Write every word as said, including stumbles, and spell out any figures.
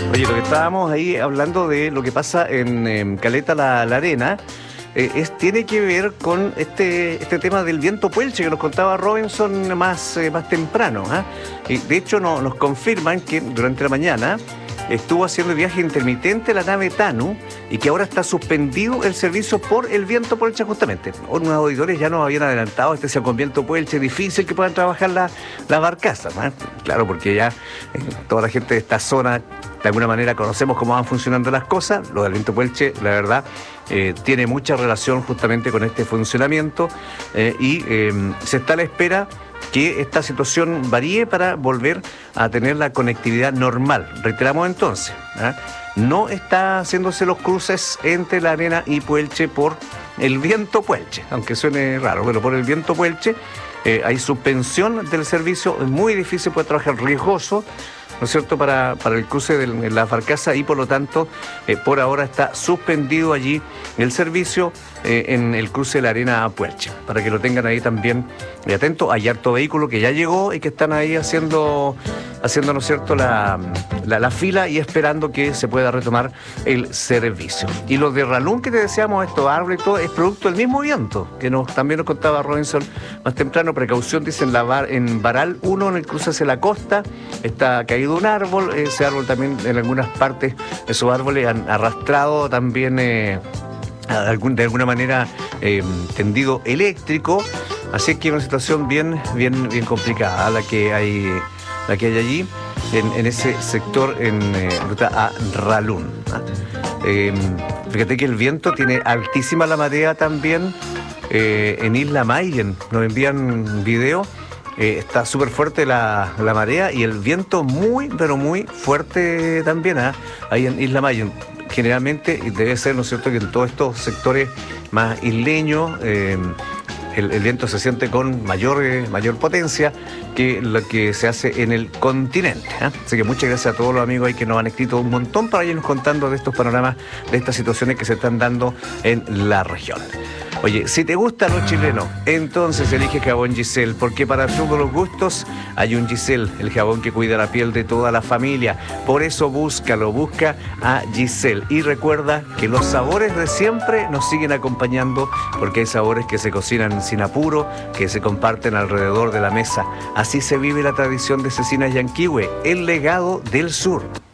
Oye, lo que estábamos ahí hablando de lo que pasa en, em, Caleta la, la Arena, eh, es, tiene que ver con este, este tema del viento puelche que nos contaba Robinson más, eh, más temprano. ¿ah? Y de hecho no, nos confirman que durante la mañana estuvo haciendo el viaje intermitente la nave Tanu y que ahora está suspendido el servicio por el viento puelche justamente. Unos auditores ya nos habían adelantado, este sea con viento puelche, difícil que puedan trabajar las la barcazas. ¿eh? Claro, porque ya eh, toda la gente de esta zona de alguna manera conocemos cómo van funcionando las cosas. Lo del viento puelche, la verdad, eh, tiene mucha relación justamente con este funcionamiento eh, y eh, se está a la espera que esta situación varíe para volver a tener la conectividad normal. Reiteramos entonces, ¿eh? no está haciéndose los cruces entre la Arena y Puelche por el viento puelche, aunque suene raro, pero por el viento puelche eh, hay suspensión del servicio, es muy difícil poder trabajar, riesgoso, ¿no es cierto?, para, para el cruce de la barcaza y por lo tanto, eh, por ahora está suspendido allí el servicio eh, en el cruce de la Arena a Puelche, para que lo tengan ahí también eh, atento. Hay harto vehículo que ya llegó y que están ahí haciendo, haciendo ¿no es cierto?, la, la, la fila y esperando que se pueda retomar el servicio. Y los de Ralún que te decíamos, estos árboles y todo, es producto del mismo viento, que nos, también nos contaba Robinson más temprano. Precaución, dicen, la bar, en Baral uno, en el cruce hacia la costa, está caído un árbol, ese árbol también en algunas partes, esos árboles han arrastrado también eh, de alguna manera eh, tendido eléctrico, así que es una situación bien, bien, bien complicada la que hay, la que hay allí en, en ese sector en eh, ruta a Ralún. ¿ah? Eh, fíjate que el viento tiene altísima la marea también eh, en Isla Mayen, nos envían video. Eh, está súper fuerte la, la marea y el viento muy, pero muy fuerte también, ¿eh? ahí en Isla Mayen. Generalmente debe ser, ¿no es cierto?, que en todos estos sectores más isleños eh, el, el viento se siente con mayor, eh, mayor potencia que lo que se hace en el continente. ¿eh? Así que muchas gracias a todos los amigos ahí que nos han escrito un montón para irnos contando de estos panoramas, de estas situaciones que se están dando en la región. Oye, si te gusta lo chileno, entonces elige jabón Giselle, porque para todos los gustos hay un Giselle, el jabón que cuida la piel de toda la familia. Por eso búscalo, busca a Giselle. Y recuerda que los sabores de siempre nos siguen acompañando, porque hay sabores que se cocinan sin apuro, que se comparten alrededor de la mesa. Así se vive la tradición de Cecinas Yanquihue, el legado del sur.